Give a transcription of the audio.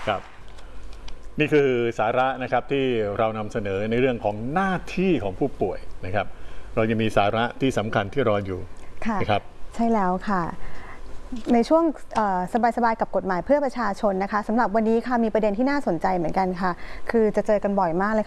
ครับนี่คือสาระนะครับที่เรานำเสนอในเรื่องของหน้าที่ของผู้ป่วยนะครับเรายังมีสาระที่สำคัญที่รออยู่นะครับใช่แล้วค่ะในช่วงสบายๆกับกฎหมายเพื่อประชาชนนะคะสำหรับวันนี้ค่ะมีประเด็นที่น่าสนใจเหมือนกันค่ะคือจะเจอกันบ่อยมากเลย